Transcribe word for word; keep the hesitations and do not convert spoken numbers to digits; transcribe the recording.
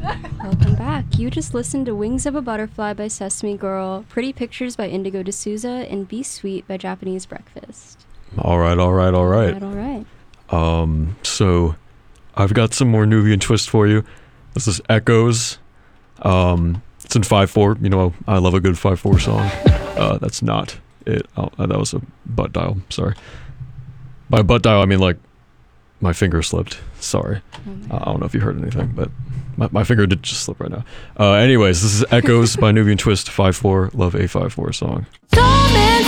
Welcome back. You just listened to Wings of a Butterfly by Sesame Girl, Pretty Pictures by Indigo D'Souza, and Be Sweet by Japanese Breakfast. All right, all right, all right. All right, Um, so I've got some more Nubian twist for you. This is Echoes. Um, it's in five four. You know, I love a good five four song. Uh, that's not it. Oh, that was a butt dial. Sorry. By butt dial, I mean like my finger slipped. Sorry. Oh, I don't know if you heard anything, but my, my finger did just slip right now. Uh, anyways, this is Echoes by Nubian Twist five four. Love a five four song. Don't